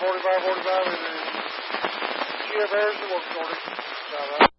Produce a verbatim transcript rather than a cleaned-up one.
forty-five forty-five and then Chia Bears, the work shorty. Shout out.